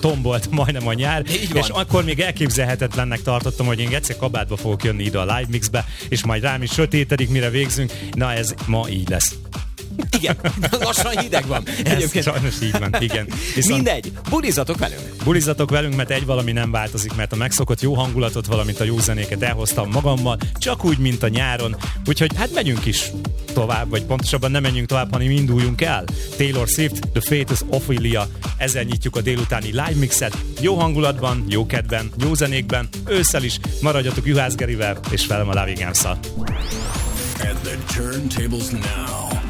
tombolt majdnem a nyár, és akkor még elképzelhetetlennek tartottam, hogy én egyszer kabátba fogok jönni ide a Live Mixbe, és majd rám is sötétedik, mire végzünk. Na ez ma így lesz. Igen, lassan hideg van. Egyébként sajnos így van, igen. Viszont mindegy, bulizatok velünk. Bulizatok velünk, mert egy valami nem változik, mert a megszokott jó hangulatot, valamint a jó zenéket elhoztam magammal, csak úgy, mint a nyáron. Úgyhogy hát megyünk is tovább, vagy pontosabban nem menjünk tovább, hanem induljunk el. Taylor Swift, The Fate is Ophelia. Ezzel nyitjuk a délutáni Live Mixet. Jó hangulatban, jó kedven, jó zenékben, ősszel is. Maradjatok Juhász Gerivel és velem a Lavi Gamsa. And the turntables now.